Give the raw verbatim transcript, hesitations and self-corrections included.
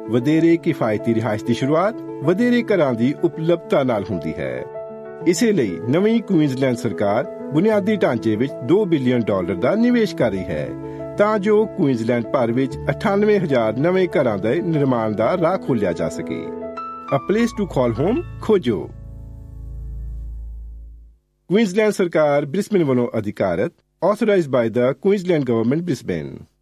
ਵਧੇਰੇ ਕਿਫਾਇਤੀ ਰਿਹਾਇਸ਼ ਦੀ ਸ਼ੁਰੂਆਤ ਵਧੇਰੇ ਘਰਾਂ ਦੀ ਉਪਲਬਧਤਾ ਨਾਲ ਹੁੰਦੀ ਹੈ। ਇਸੇ ਲਈ ਨਵੀਂ ਕੁਈਨਜ਼ਲੈਂਡ ਸਰਕਾਰ ਬੁਨਿਆਦੀ ਢਾਂਚੇ ਵਿੱਚ ਦੋ ਬਿਲੀਅਨ ਡਾਲਰ ਦਾ ਨਿਵੇਸ਼ ਕਰ ਰਹੀ ਹੈ ਤਾਂ ਜੋ ਕੁਈਨਜ਼ਲੈਂਡ ਭਰ ਵਿੱਚ ਅਠਾਨਵੇਂ ਹਜ਼ਾਰ ਨਵੇਂ ਘਰਾਂ ਦੇ ਨਿਰਮਾਣ ਦਾ ਰਾਹ ਖੋਲ੍ਹਿਆ ਜਾ ਸਕੇ। A place to call home ਖੋਜੋ। ਕੁਈਨਜ਼ਲੈਂਡ ਸਰਕਾਰ ਬ੍ਰਿਸਬੇਨ ਵੱਲੋਂ ਅਧਿਕਾਰਤ, authorized by the Queensland Government, Brisbane।